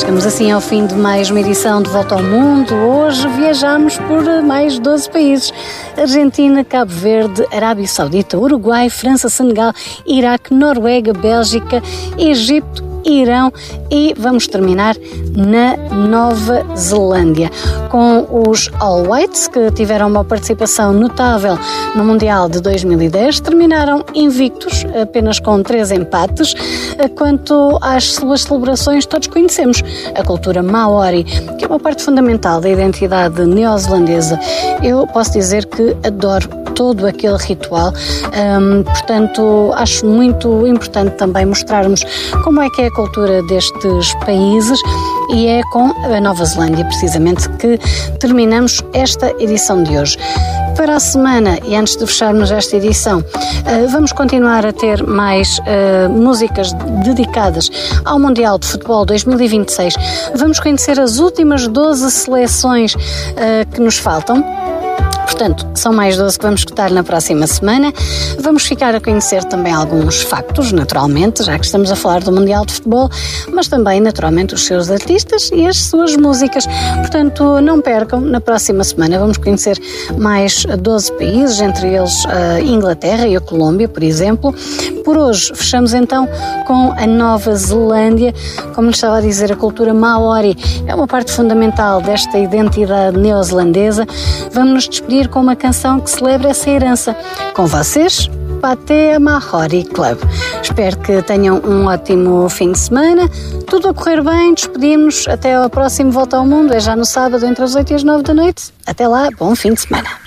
Chegamos assim ao fim de mais uma edição de Volta ao Mundo. Hoje viajamos por mais 12 países: Argentina, Cabo Verde, Arábia Saudita, Uruguai, França, Senegal, Iraque, Noruega, Bélgica, Egito, Irão e vamos terminar na Nova Zelândia com os All Whites, que tiveram uma participação notável no Mundial de 2010, terminaram invictos, apenas com 3 empates. Quanto às suas celebrações, todos conhecemos a cultura Maori, que é uma parte fundamental da identidade neozelandesa. Eu posso dizer que adoro todo aquele ritual, portanto acho muito importante também mostrarmos como é que é a cultura destes países, e é com a Nova Zelândia precisamente que terminamos esta edição de hoje. Para a semana, e antes de fecharmos esta edição, vamos continuar a ter mais músicas dedicadas ao Mundial de Futebol 2026. Vamos conhecer as últimas 12 seleções que nos faltam. Portanto, são mais 12 que vamos escutar na próxima semana. Vamos ficar a conhecer também alguns factos, naturalmente, já que estamos a falar do Mundial de Futebol, mas também, naturalmente, os seus artistas e as suas músicas. Portanto, não percam, na próxima semana vamos conhecer mais 12 países, entre eles a Inglaterra e a Colômbia, por exemplo. Por hoje, fechamos então com a Nova Zelândia. Como lhe estava a dizer, a cultura Maori é uma parte fundamental desta identidade neozelandesa. Vamos nos despedir com uma canção que celebra essa herança. Com vocês, Patea Maori Club. Espero que tenham um ótimo fim de semana. Tudo a correr bem, despedimos-nos até ao próximo Volta ao Mundo. É já no sábado, entre as 8 e as 9 da noite. Até lá, bom fim de semana.